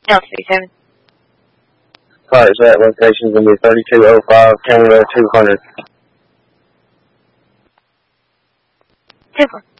L37. Alright, so that location is going to be 3205 County Road 200. Super.